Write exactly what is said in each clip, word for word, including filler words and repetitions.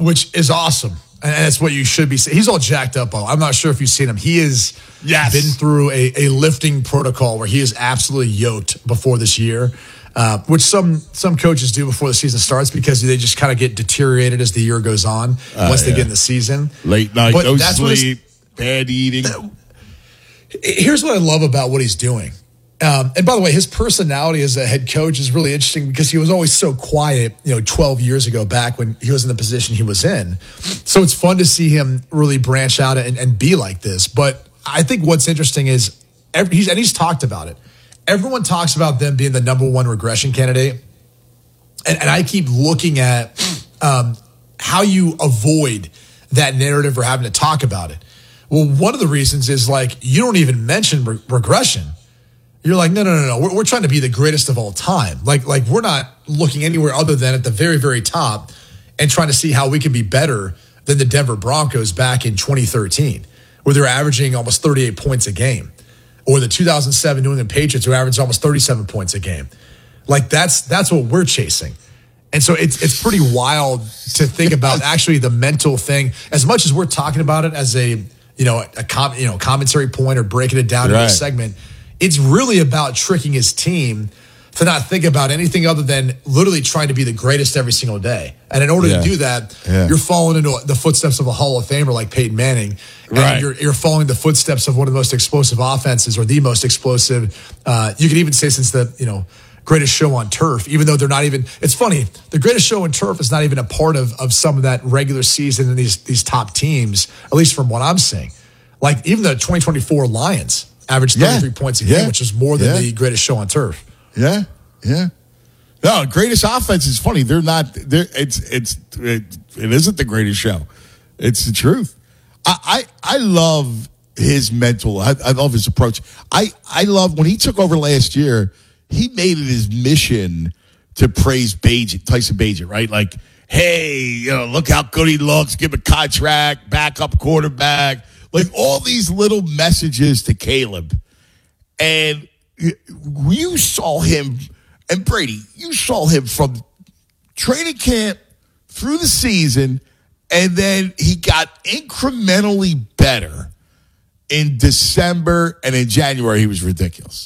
which is awesome. And that's what you should be saying. He's all jacked up. I'm not sure if you've seen him. He has yes. been through a, a lifting protocol where he is absolutely yoked before this year, uh, which some some coaches do before the season starts because they just kind of get deteriorated as the year goes on uh, once yeah. they get in the season. Late night, but no sleep, bad eating. Here's what I love about what he's doing. Um, and by the way, his personality as a head coach is really interesting because he was always so quiet, you know, twelve years ago back when he was in the position he was in. So it's fun to see him really branch out and, and be like this. But I think what's interesting is, every, he's, and he's talked about it. Everyone talks about them being the number one regression candidate. And, and I keep looking at um, how you avoid that narrative or having to talk about it. Well, one of the reasons is like, you don't even mention re- regression. You're like, no, no, no, no. We're, we're trying to be the greatest of all time. Like, like we're not looking anywhere other than at the very, very top and trying to see how we can be better than the Denver Broncos back in twenty thirteen, where they're averaging almost thirty-eight points a game, or the two thousand seven New England Patriots who averaged almost thirty-seven points a game. Like that's that's what we're chasing. And so it's it's pretty wild to think about actually the mental thing. As much as we're talking about it as a you know a com, you know commentary point or breaking it down right. in a segment. It's really about tricking his team to not think about anything other than literally trying to be the greatest every single day. And in order yeah. to do that, yeah. you're following into the footsteps of a Hall of Famer like Peyton Manning. And right. you're, you're following the footsteps of one of the most explosive offenses or the most explosive. Uh, you could even say since the, you know, greatest show on turf, even though they're not even, it's funny, the greatest show on turf is not even a part of, of some of that regular season and these, these top teams, at least from what I'm seeing. Like even the twenty twenty-four Lions, averaged thirty-three yeah. points a game, yeah. which is more than yeah. the greatest show on turf. Yeah, yeah. No, greatest offense is funny. They're not. They're, it's it's it, it isn't the greatest show. It's the truth. I I, I love his mental. I, I love his approach. I I love when he took over last year. He made it his mission to praise Bagent, Tyson Bagent, right? Like, hey, you know, look how good he looks. Give him a contract, backup quarterback. Like all these little messages to Caleb. And you saw him, and Brady, you saw him from training camp through the season, and then he got incrementally better in December, and in January he was ridiculous.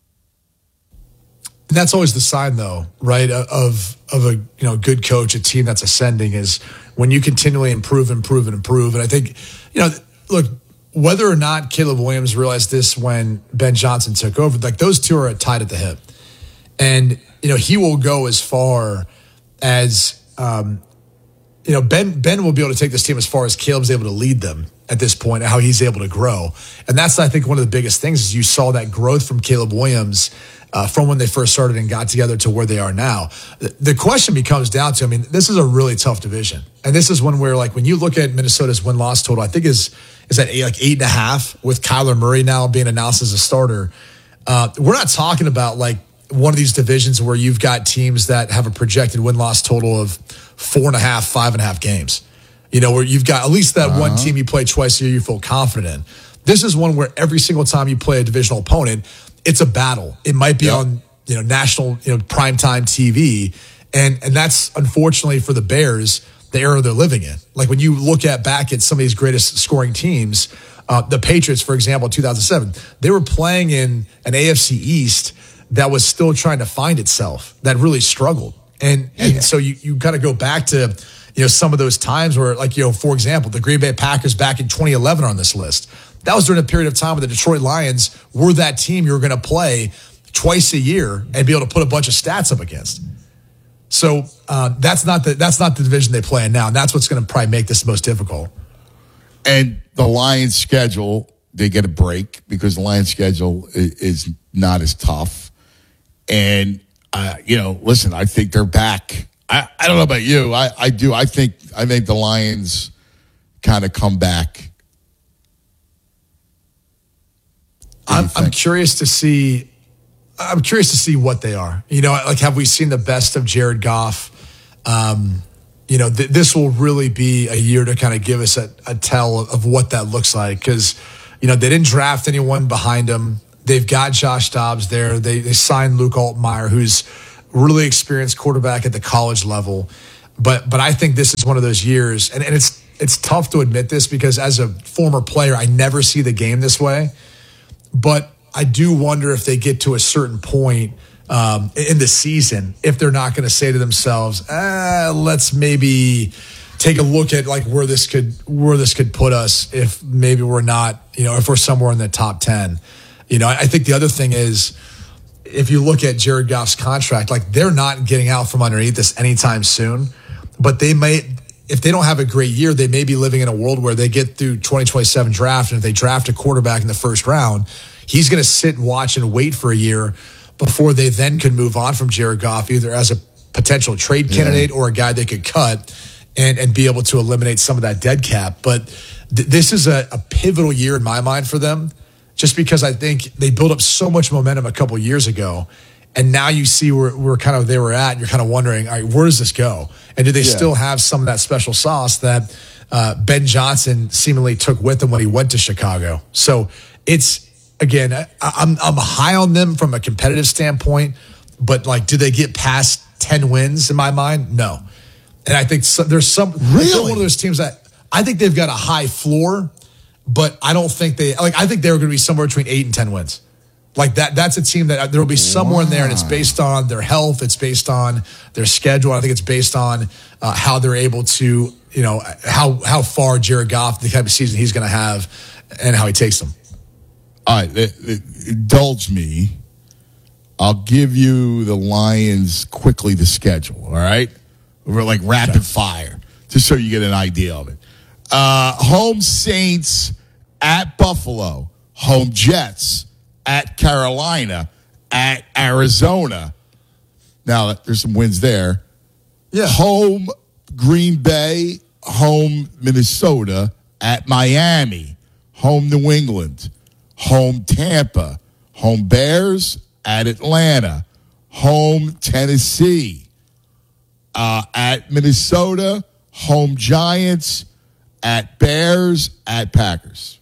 And that's always the sign, though, right, of of a you know good coach, a team that's ascending, is when you continually improve, improve, and improve. And I think, you know, look, whether or not Caleb Williams realized this when Ben Johnson took over, like those two are tied at the hip. And, you know, he will go as far as, um, you know, Ben Ben will be able to take this team as far as Caleb's able to lead them at this point and how he's able to grow. And that's, I think, one of the biggest things is you saw that growth from Caleb Williams uh, from when they first started and got together to where they are now. The, the question becomes down to, I mean, this is a really tough division. And this is one where, like, when you look at Minnesota's win-loss total, I think is is at eight, like eight and a half with Kyler Murray now being announced as a starter. Uh, we're not talking about, like, one of these divisions where you've got teams that have a projected win-loss total of four and a half, five and a half games. You know, where you've got at least that uh-huh. one team you play twice a year you feel confident in. This is one where every single time you play a divisional opponent, it's a battle. It might be yep. on, you know, national, you know, primetime T V. And and that's, unfortunately for the Bears, the era they're living in. Like when you look at back at some of these greatest scoring teams, uh, the Patriots, for example, in two thousand seven, they were playing in an A F C East that was still trying to find itself, that really struggled. And and yeah. so you, you kind of go back to, you know, some of those times where, like, you know, for example, the Green Bay Packers back in twenty eleven are on this list. That was during a period of time where the Detroit Lions were that team you were going to play twice a year and be able to put a bunch of stats up against. So uh, that's not the that's not the division they play in now. And that's what's going to probably make this most difficult. And the Lions' schedule, they get a break because the Lions' schedule is, is not as tough. And, uh, you know, listen, I think they're back. I, I don't know about you. I, I do. I think I think the Lions kind of come back. I'm, I'm curious to see. I'm curious to see what they are. You know, like, have we seen the best of Jared Goff? Um, you know, th- this will really be a year to kind of give us a, a tell of, of what that looks like. Because, you know, they didn't draft anyone behind him. They've got Josh Dobbs there. They, they signed Luke Altmaier, who's really experienced quarterback at the college level. But but I think this is one of those years, and, and it's it's tough to admit this because as a former player, I never see the game this way. But I do wonder if they get to a certain point um, in the season, if they're not going to say to themselves, ah, let's maybe take a look at like where this could where this could put us if maybe we're not, you know, if we're somewhere in the top ten. You know, I, I think the other thing is, if you look at Jared Goff's contract, like they're not getting out from underneath this anytime soon, but they may, if they don't have a great year, they may be living in a world where they get through twenty twenty-seven draft. And if they draft a quarterback in the first round, he's going to sit and watch and wait for a year before they then could move on from Jared Goff, either as a potential trade candidate yeah. or a guy they could cut and, and be able to eliminate some of that dead cap. But th- this is a, a pivotal year in my mind for them, just because I think they built up so much momentum a couple of years ago. And now you see where, where kind of they were at, and you're kind of wondering, all right, where does this go? And do they yeah. still have some of that special sauce that uh, Ben Johnson seemingly took with him when he went to Chicago? So it's, again, I, I'm I'm high on them from a competitive standpoint, but like, do they get past ten wins in my mind? No. And I think so, there's some, really? they're one of those teams that I think they've got a high floor, but I don't think they, like, I think they're going to be somewhere between eight and ten wins. Like that, that's a team that there will be somewhere wow. in there, and it's based on their health. It's based on their schedule. I think it's based on uh, how they're able to, you know, how, how far Jared Goff, the type of season he's going to have and how he takes them. All right. It, it, indulge me. I'll give you the Lions quickly the schedule. All right. We're like rapid okay. fire, just so you get an idea of it. Uh, home Saints at Buffalo, home Jets at Carolina, at Arizona. Now, there's some wins there. Yeah. Home Green Bay, home Minnesota, at Miami, home New England, home Tampa, home Bears, at Atlanta, home Tennessee, uh, at Minnesota, home Giants, at Bears, at Packers.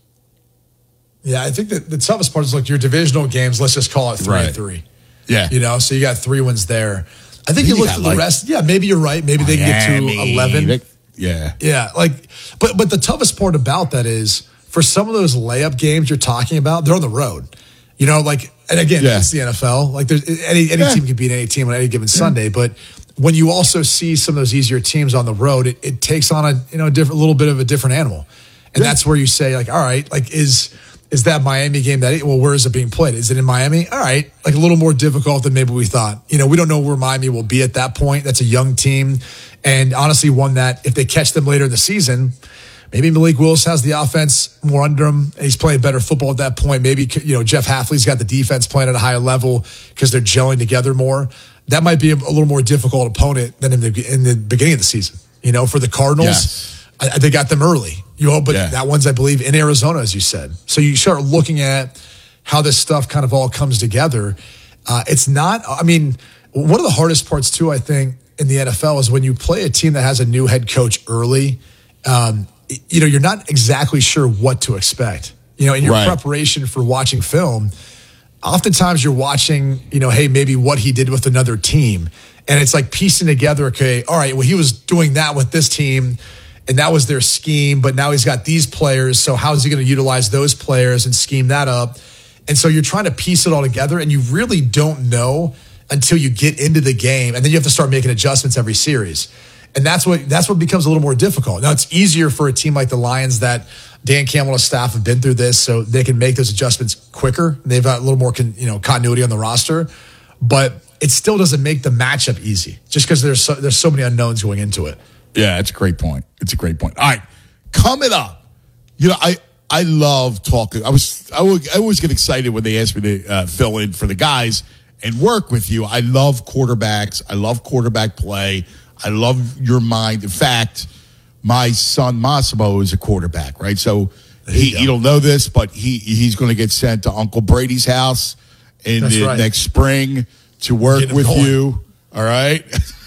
Yeah, I think that the toughest part is, look, your divisional games, let's just call it three right. and three. Yeah. You know, so you got three wins there. I think you, you look at the like, rest. Yeah, maybe you're right. Maybe Miami, they can get to eleven. They, yeah. Yeah. Like, but but the toughest part about that is for some of those layup games you're talking about, they're on the road. You know, like, and again, yeah. it's the N F L. Like, there's any any yeah. team can beat any team on any given yeah. Sunday. But when you also see some of those easier teams on the road, it, it takes on a you know a different little bit of a different animal. And yeah. that's where you say, like, all right, like is is that Miami game that well, where is it being played? Is it in Miami? All right, like a little more difficult than maybe we thought. You know, we don't know where Miami will be at that point. That's a young team, and honestly, one that if they catch them later in the season, maybe Malik Willis has the offense more under him, and he's playing better football at that point. Maybe you know Jeff Hafley's got the defense playing at a higher level because they're gelling together more. That might be a, a little more difficult opponent than in the in the beginning of the season. You know, for the Cardinals. Yes. I, they got them early, you know, but yeah. that one's, I believe, in Arizona, as you said. So you start looking at how this stuff kind of all comes together. Uh, it's not, I mean, one of the hardest parts, too, I think, in the N F L is when you play a team that has a new head coach early, um, you know, you're not exactly sure what to expect. You know, in your right. preparation for watching film, oftentimes you're watching, you know, hey, maybe what he did with another team. And it's like piecing together, okay, all right, well, he was doing that with this team, and that was their scheme, but now he's got these players, so how is he going to utilize those players and scheme that up? And so you're trying to piece it all together, and you really don't know until you get into the game, and then you have to start making adjustments every series. And that's what that's what becomes a little more difficult. Now, it's easier for a team like the Lions that Dan Campbell and his staff have been through this, so they can make those adjustments quicker. They've got a little more con, you know continuity on the roster, but it still doesn't make the matchup easy just because there's so, there's so many unknowns going into it. Yeah, it's a great point. It's a great point. All right, coming up, you know, I, I love talking. I was I, would, I always get excited when they ask me to uh, fill in for the guys and work with you. I love quarterbacks. I love quarterback play. I love your mind. In fact, my son Massimo is a quarterback, right? So he you don't know this, but he he's going to get sent to Uncle Brady's house in That's the right. next spring to work with going. you. All right.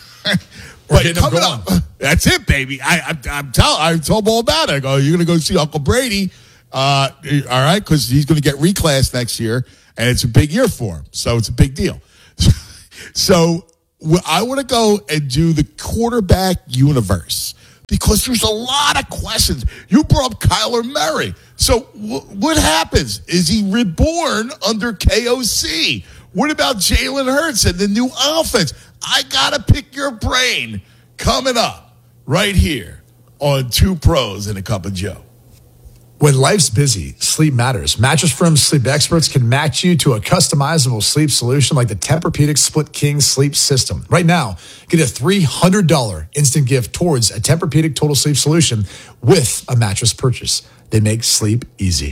But coming up, that's it, baby. I, I, I'm tell, I told him all about it. I go, you're going to go see Uncle Brady, uh, all right, because he's going to get reclassed next year, and it's a big year for him. So it's a big deal. So I want to go and do the quarterback universe because there's a lot of questions. You brought up Kyler Murray. So w- what happens? Is he reborn under K O C? What about Jalen Hurts and the new offense? I got to pick your brain coming up right here on Two Pros and a Cup of Joe. When life's busy, sleep matters. Mattress Firm's sleep experts can match you to a customizable sleep solution like the Tempur-Pedic Split King Sleep System. Right now, get a three hundred dollars instant gift towards a Tempur-Pedic Total Sleep solution with a mattress purchase. They make sleep easy.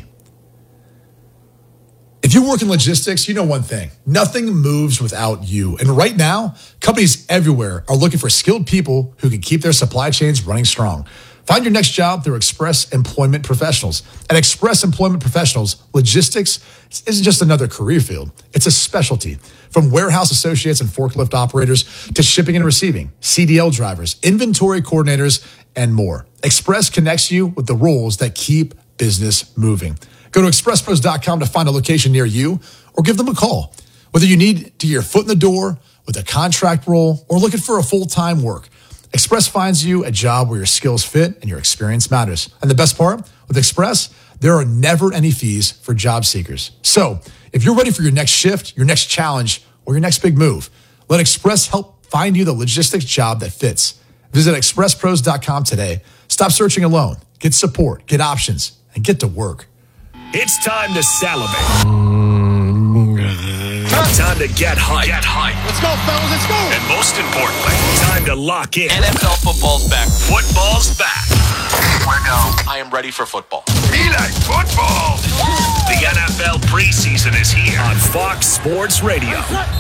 If you work in logistics, you know one thing. Nothing moves without you. And right now, companies everywhere are looking for skilled people who can keep their supply chains running strong. Find your next job through Express Employment Professionals. At Express Employment Professionals, logistics isn't just another career field. It's a specialty. From warehouse associates and forklift operators to shipping and receiving, C D L drivers, inventory coordinators, and more. Express connects you with the roles that keep business moving. Go to express pros dot com to find a location near you or give them a call. Whether you need to get your foot in the door with a contract role or looking for a full-time work, Express finds you a job where your skills fit and your experience matters. And the best part, with Express, there are never any fees for job seekers. So if you're ready for your next shift, your next challenge, or your next big move, let Express help find you the logistics job that fits. Visit express pros dot com today. Stop searching alone. Get support, get options, and get to work. It's time to salivate. Time to get hyped. Get hyped. Let's go, fellas. Let's go. And most importantly, time to lock in. N F L football's back. Football's back. We're go. I am ready for football. Be like football. The N F L preseason is here on Fox Sports Radio.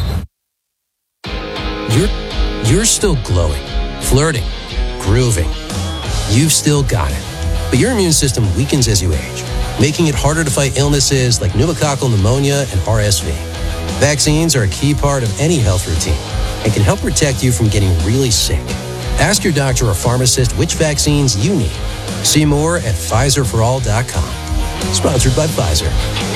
You're, you're still glowing, flirting, grooving. You've still got it. But your immune system weakens as you age, making it harder to fight illnesses like pneumococcal pneumonia and R S V. Vaccines are a key part of any health routine and can help protect you from getting really sick. Ask your doctor or pharmacist which vaccines you need. See more at Pfizer for all dot com. Sponsored by Pfizer.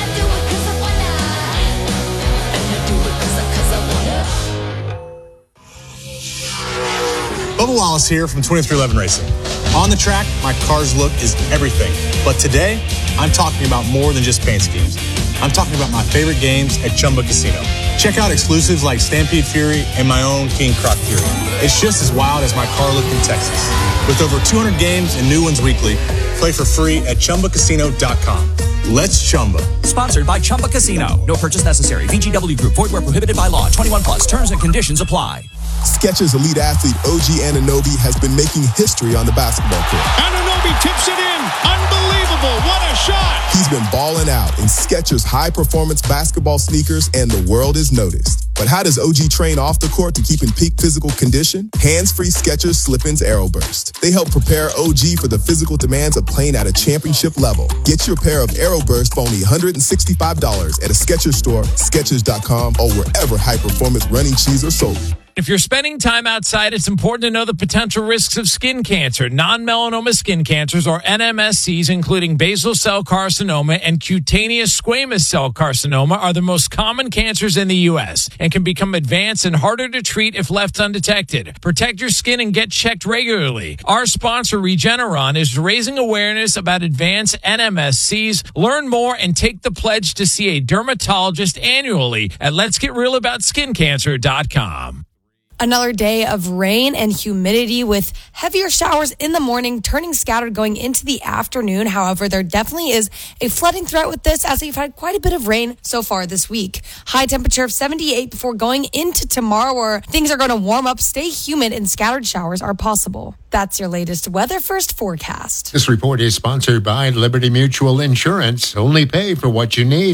Bubba Wallace here from twenty-three eleven Racing. On the track, my car's look is everything. But today, I'm talking about more than just paint schemes. I'm talking about my favorite games at Chumba Casino. Check out exclusives like Stampede Fury and my own King Croc Fury. It's just as wild as my car look in Texas. With over two hundred games and new ones weekly, play for free at chumba casino dot com. Let's Chumba. Sponsored by Chumba Casino. No purchase necessary. V G W Group. Void where prohibited by law. twenty-one plus. Terms and conditions apply. Skechers elite athlete O G Anunoby has been making history on the basketball court. Anunoby tips it in. Unbelievable. What a shot. He's been balling out in Skechers high-performance basketball sneakers, and the world is noticed. But how does O G train off the court to keep in peak physical condition? Hands-free Skechers Slip-ins Aeroburst. They help prepare O G for the physical demands of playing at a championship level. Get your pair of Aeroburst for only one hundred sixty-five dollars at a Skechers store, skechers dot com, or wherever high-performance running shoes are sold. If you're spending time outside, it's important to know the potential risks of skin cancer. Non-melanoma skin cancers, or N M S Cs, including basal cell carcinoma and cutaneous squamous cell carcinoma, are the most common cancers in the U S and can become advanced and harder to treat if left undetected. Protect your skin and get checked regularly. Our sponsor, Regeneron, is raising awareness about advanced N M S Cs. Learn more and take the pledge to see a dermatologist annually at lets get real about skin cancer dot com. Another day of rain and humidity with heavier showers in the morning, turning scattered going into the afternoon. However, there definitely is a flooding threat with this as we've had quite a bit of rain so far this week. High temperature of seventy-eight before going into tomorrow, where things are going to warm up, stay humid, and scattered showers are possible. That's your latest Weather First forecast. This report is sponsored by Liberty Mutual Insurance. Only pay for what you need.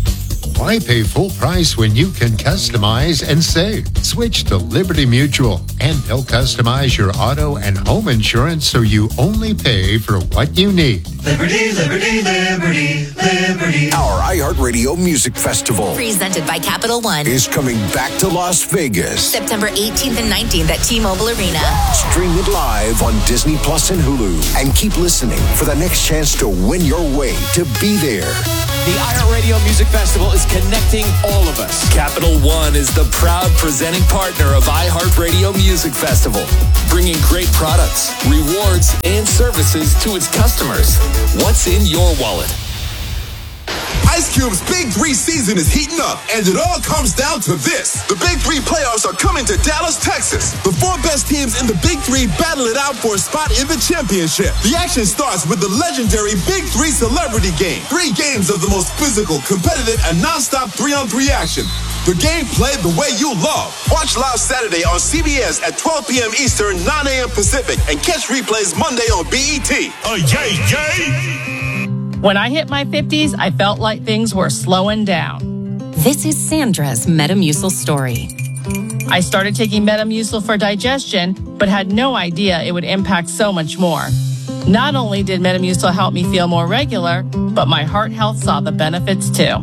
Why pay full price when you can customize and save? Switch to Liberty Mutual, and they'll customize your auto and home insurance so you only pay for what you need. Liberty, liberty, liberty, liberty. Our iHeartRadio Music Festival, presented by Capital One, is coming back to Las Vegas. September eighteenth and nineteenth at T-Mobile Arena. Stream it live on Disney Plus and Hulu. And keep listening for the next chance to win your way to be there. The iHeartRadio Music Festival is connecting all of us. Capital One is the proud presenting partner of iHeartRadio Music Festival, bringing great products, rewards, and services to its customers. What's in your wallet? Ice Cube's Big Three season is heating up, and it all comes down to this. The Big Three playoffs are coming to Dallas, Texas. The four best teams in the Big Three battle it out for a spot in the championship. The action starts with the legendary Big Three Celebrity Game. Three games of the most physical, competitive, and nonstop three-on-three action. The game played the way you love. Watch live Saturday on C B S at twelve p.m. Eastern, nine a.m. Pacific, and catch replays Monday on B E T. Oh, yay, yay! When I hit my fifties, I felt like things were slowing down. This is Sandra's Metamucil story. I started taking Metamucil for digestion, but had no idea it would impact so much more. Not only did Metamucil help me feel more regular, but my heart health saw the benefits too.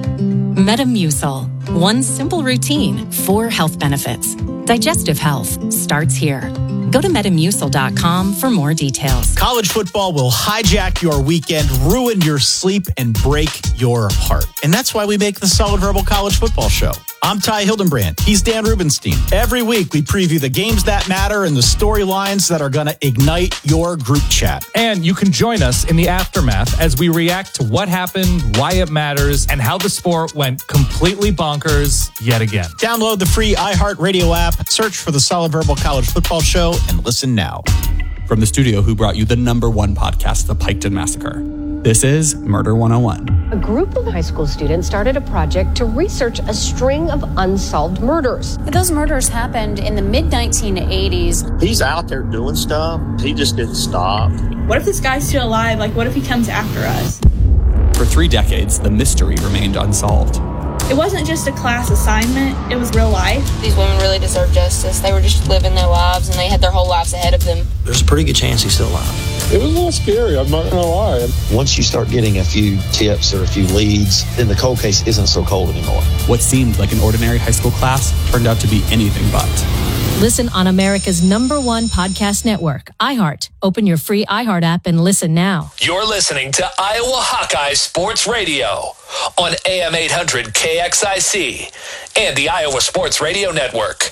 Metamucil. One simple routine, four health benefits. Digestive health starts here. Go to Metamucil dot com for more details. College football will hijack your weekend, ruin your sleep, and break your heart. And that's why we make the Solid Verbal College Football Show. I'm Ty Hildenbrand. He's Dan Rubenstein. Every week, we preview the games that matter and the storylines that are going to ignite your group chat. And you can join us in the aftermath as we react to what happened, why it matters, and how the sport went completely bonkers yet again. Download the free iHeartRadio app, search for the Solid Verbal College Football Show, and listen now. From the studio who brought you the number one podcast, The Piketon Massacre, this is Murder one oh one. A group of high school students started a project to research a string of unsolved murders. Those murders happened in the mid nineteen eighties. He's out there doing stuff. He just didn't stop. What if this guy's still alive? Like, what if he comes after us? For three decades, the mystery remained unsolved. It wasn't just a class assignment, it was real life. These women really deserve justice. They were just living their lives, and they had their whole lives ahead of them. There's a pretty good chance he's still alive. It was a little scary, I'm not going to lie. Once you start getting a few tips or a few leads, then the cold case isn't so cold anymore. What seemed like an ordinary high school class turned out to be anything but. Listen on America's number one podcast network, iHeart. Open your free iHeart app and listen now. You're listening to Iowa Hawkeye Sports Radio on A M eight hundred K X I C and the Iowa Sports Radio Network.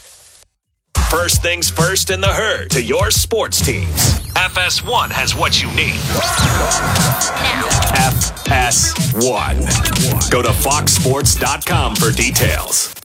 First things first in the herd to your sports teams. F S one has what you need. F S one. Go to fox sports dot com for details.